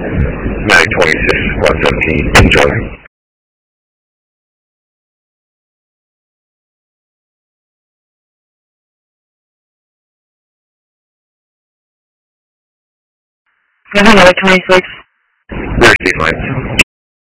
Mag 26, 117, enjoy. Hello, 26. Rear seat lights.